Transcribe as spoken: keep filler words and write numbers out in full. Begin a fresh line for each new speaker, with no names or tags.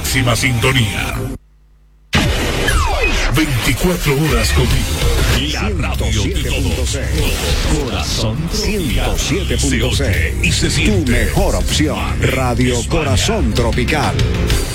máxima sintonía. veinticuatro horas contigo. La radio de todos. Corazón
ciento siete punto seis.
y se siente.
Tu mejor opción. Radio Corazón Tropical.